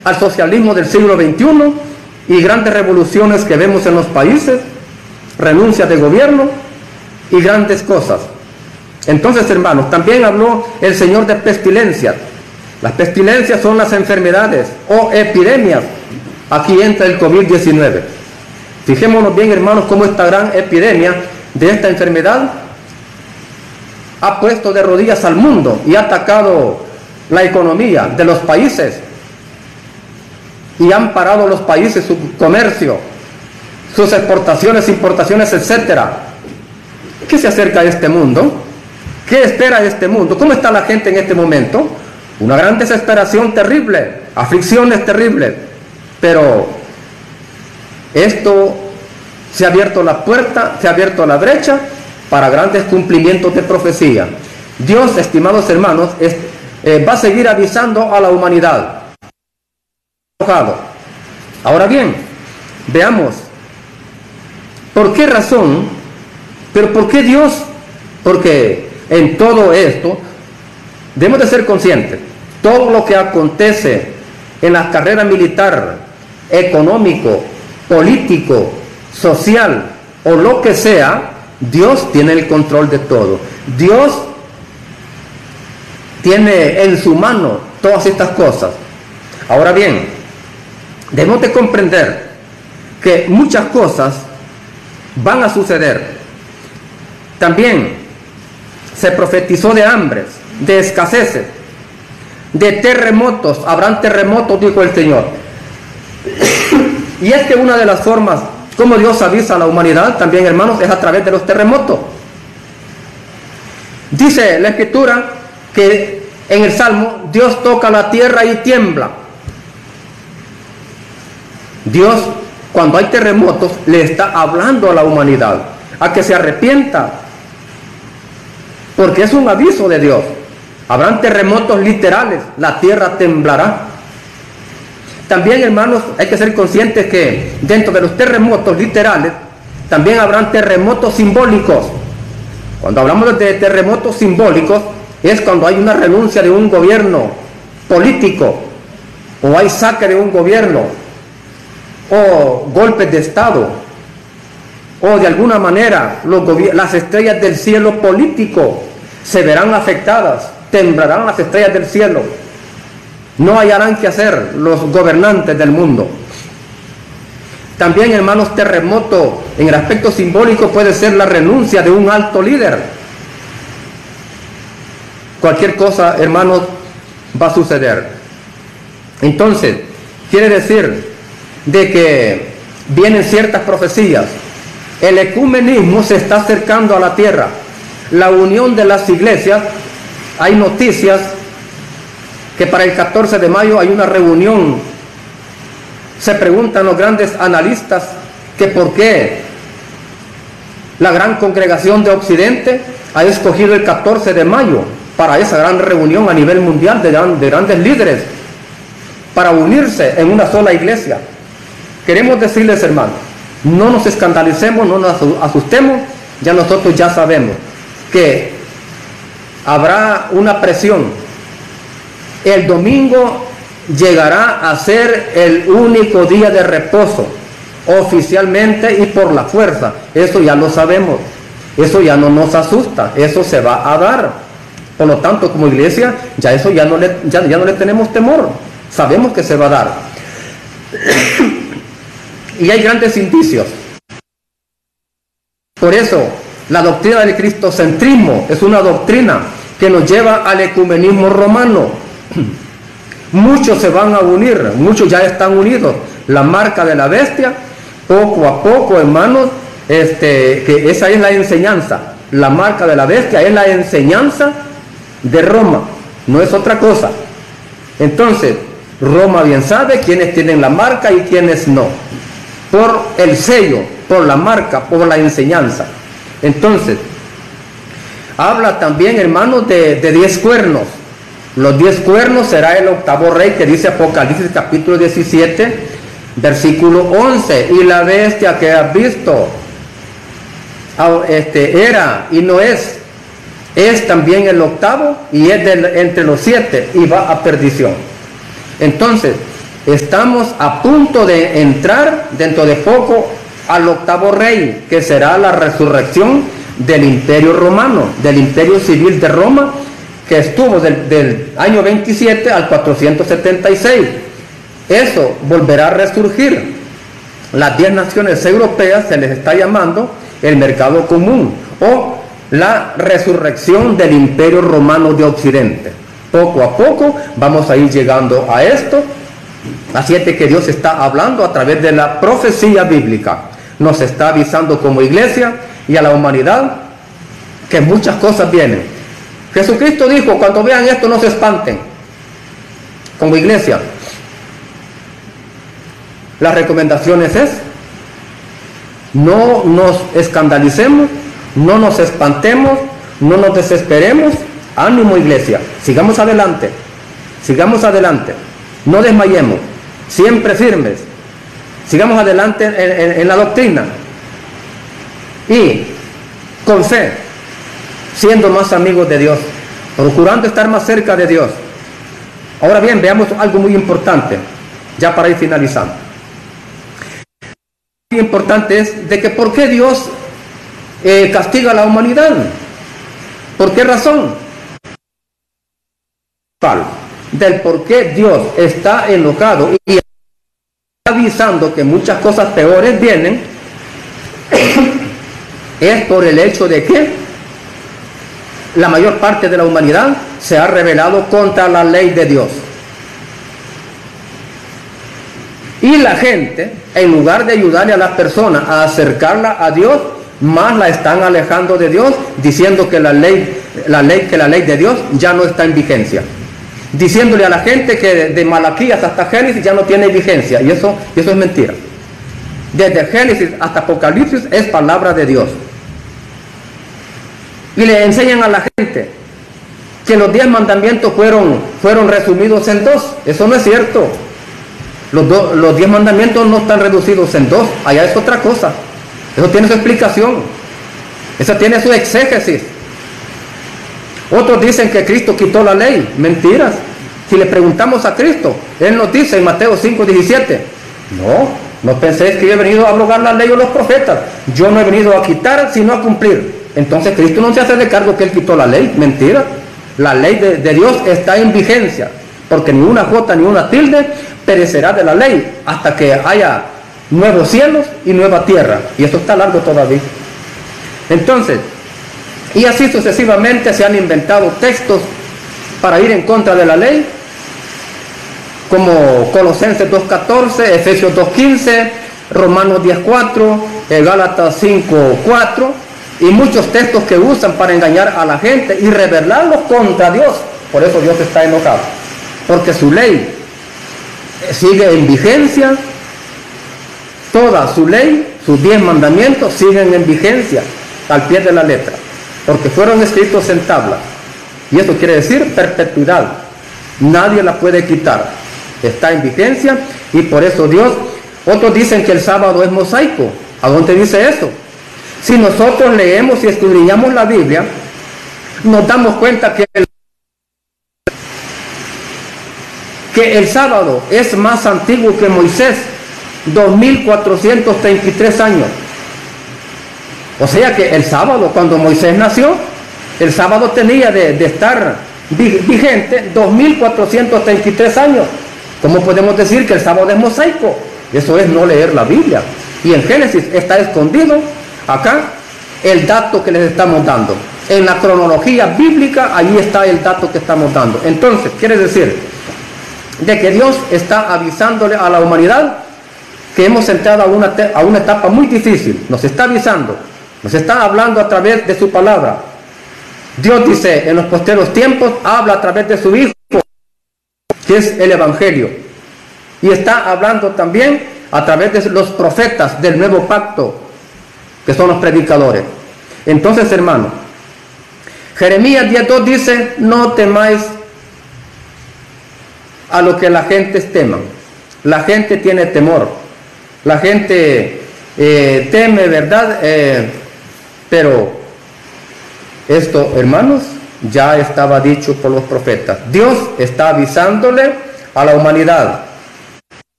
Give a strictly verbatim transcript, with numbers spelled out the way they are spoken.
al socialismo del siglo veintiuno y grandes revoluciones que vemos en los países, renuncia de gobierno y grandes cosas. Entonces, hermanos, también habló el Señor de pestilencias. Las pestilencias son las enfermedades o epidemias. Aquí entra el COVID diecinueve. Fijémonos bien, hermanos, cómo esta gran epidemia de esta enfermedad ha puesto de rodillas al mundo y ha atacado la economía de los países y han parado los países su comercio, sus exportaciones, importaciones, etcétera. ¿Qué se acerca a este mundo? ¿Qué espera este mundo? ¿Cómo está la gente en este momento? Una gran desesperación terrible, aflicciones terribles, pero esto se ha abierto la puerta, se ha abierto la brecha para grandes cumplimientos de profecía. Dios, estimados hermanos, es, eh, va a seguir avisando a la humanidad. Ahora bien, veamos, ¿por qué razón? ¿Pero por qué Dios? Porque en todo esto debemos de ser conscientes. Todo lo que acontece en la carrera militar, económico, político, social o lo que sea, Dios tiene el control de todo. Dios tiene en su mano todas estas cosas. Ahora bien, debemos de comprender que muchas cosas van a suceder. También se profetizó de hambres, de escaseces, de terremotos. Habrán terremotos, dijo el Señor. Y es que una de las formas como Dios avisa a la humanidad, también, hermanos, es a través de los terremotos. Dice la Escritura que en el Salmo, Dios toca la tierra y tiembla. Dios, cuando hay terremotos, le está hablando a la humanidad a que se arrepienta, porque es un aviso de Dios. Habrán terremotos literales, la tierra temblará. También, hermanos, hay que ser conscientes que dentro de los terremotos literales también habrán terremotos simbólicos. Cuando hablamos de terremotos simbólicos es cuando hay una renuncia de un gobierno político, o hay saque de un gobierno, o golpes de Estado, o de alguna manera los las estrellas del cielo político se verán afectadas, temblarán las estrellas del cielo. No hallarán qué hacer los gobernantes del mundo. También, hermanos, terremoto en el aspecto simbólico puede ser la renuncia de un alto líder. Cualquier cosa, hermanos, va a suceder. Entonces, quiere decir de que vienen ciertas profecías. El ecumenismo se está acercando a la tierra. La unión de las iglesias, hay noticias que para el catorce de mayo hay una reunión. Se preguntan los grandes analistas que por qué la gran congregación de Occidente ha escogido el catorce de mayo para esa gran reunión a nivel mundial de, gran, de grandes líderes, para unirse en una sola iglesia. Queremos decirles, hermanos, no nos escandalicemos, no nos asustemos, ya nosotros ya sabemos que habrá una presión. El domingo llegará a ser el único día de reposo, oficialmente y por la fuerza. Eso ya lo sabemos, eso ya no nos asusta, eso se va a dar. Por lo tanto, como iglesia, ya eso ya no le, ya, ya no le tenemos temor, sabemos que se va a dar. Y hay grandes indicios. Por eso, la doctrina del cristocentrismo es una doctrina que nos lleva al ecumenismo romano. Muchos se van a unir, muchos ya están unidos. La marca de la bestia, poco a poco, hermanos, este, que esa es la enseñanza. La marca de la bestia es la enseñanza de Roma, no es otra cosa. Entonces, Roma bien sabe quiénes tienen la marca y quiénes no, por el sello, por la marca, por la enseñanza. Entonces, habla también, hermanos, de, de diez cuernos. Los diez cuernos será el octavo rey, que dice Apocalipsis capítulo diecisiete, versículo once. Y la bestia que has visto este, era y no es, es también el octavo y es del, entre los siete y va a perdición. Entonces, estamos a punto de entrar dentro de poco al octavo rey, que será la resurrección del imperio romano, del imperio civil de Roma, que estuvo del, del año veintisiete al cuatrocientos setenta y seis. Eso volverá a resurgir. Las diez naciones europeas se les está llamando el mercado común o la resurrección del imperio romano de Occidente. Poco a poco vamos a ir llegando a esto. Así es de que Dios está hablando a través de la profecía bíblica. Nos está avisando como iglesia y a la humanidad que muchas cosas vienen. Jesucristo dijo, cuando vean esto no se espanten. Como iglesia, las recomendaciones es, no nos escandalicemos, no nos espantemos, no nos desesperemos. Ánimo, iglesia, sigamos adelante, sigamos adelante, no desmayemos, siempre firmes, sigamos adelante en, en, en la doctrina y con fe, siendo más amigos de Dios, procurando estar más cerca de Dios. Ahora bien, veamos algo muy importante, ya para ir finalizando. Lo muy importante es de que por qué Dios eh, castiga a la humanidad. ¿Por qué razón? Del por qué Dios está enojado y está avisando que muchas cosas peores vienen, es por el hecho de que la mayor parte de la humanidad se ha rebelado contra la ley de Dios. Y la gente, en lugar de ayudarle a las personas a acercarla a Dios, más la están alejando de Dios, diciendo que la ley, la ley, que la ley de Dios ya no está en vigencia. Diciéndole a la gente que de Malaquías hasta Génesis ya no tiene vigencia, y eso, y eso es mentira. Desde Génesis hasta Apocalipsis es palabra de Dios. Y le enseñan a la gente que los diez mandamientos fueron, fueron resumidos en dos. Eso no es cierto. Los, do, los diez mandamientos no están reducidos en dos. Allá es otra cosa. Eso tiene su explicación. Eso tiene su exégesis. Otros dicen que Cristo quitó la ley. Mentiras. Si le preguntamos a Cristo, Él nos dice en Mateo cinco diecisiete, no, no penséis que yo he venido a abrogar la ley o los profetas. Yo no he venido a quitar, sino a cumplir. Entonces Cristo no se hace de cargo que Él quitó la ley. Mentira. La ley de, de Dios está en vigencia, porque ni una jota ni una tilde perecerá de la ley hasta que haya nuevos cielos y nueva tierra. Y esto está largo todavía. Entonces, y así sucesivamente se han inventado textos para ir en contra de la ley, como Colosenses dos catorce, Efesios dos quince, Romanos diez cuatro, Gálatas cinco cuatro, y muchos textos que usan para engañar a la gente y rebelarlos contra Dios. Por eso Dios está enojado, porque su ley sigue en vigencia. Toda su ley, sus diez mandamientos siguen en vigencia al pie de la letra, porque fueron escritos en tabla, y eso quiere decir perpetuidad. Nadie la puede quitar, está en vigencia. Y por eso Dios, otros dicen que el sábado es mosaico. ¿A dónde dice eso? Si nosotros leemos y escudriñamos la Biblia, nos damos cuenta que el, que el sábado es más antiguo que Moisés, dos mil cuatrocientos treinta y tres años. O sea que el sábado, cuando Moisés nació, el sábado tenía de, de estar vigente dos mil cuatrocientos treinta y tres años. ¿Cómo podemos decir que el sábado es mosaico? Eso es no leer la Biblia. Y en Génesis está escondido acá el dato que les estamos dando. En la cronología bíblica, ahí está el dato que estamos dando. Entonces, quiere decir de que Dios está avisándole a la humanidad que hemos entrado a una, a una etapa muy difícil. Nos está avisando, nos está hablando a través de su palabra. Dios dice, en los posteros tiempos, habla a través de su Hijo, que es el Evangelio. Y está hablando también a través de los profetas del nuevo pacto, que son los predicadores. Entonces, hermano, Jeremías diez dos dice, no temáis a lo que la gente tema. La gente tiene temor. La gente eh, teme, ¿verdad? Eh, pero esto, hermanos, ya estaba dicho por los profetas. Dios está avisándole a la humanidad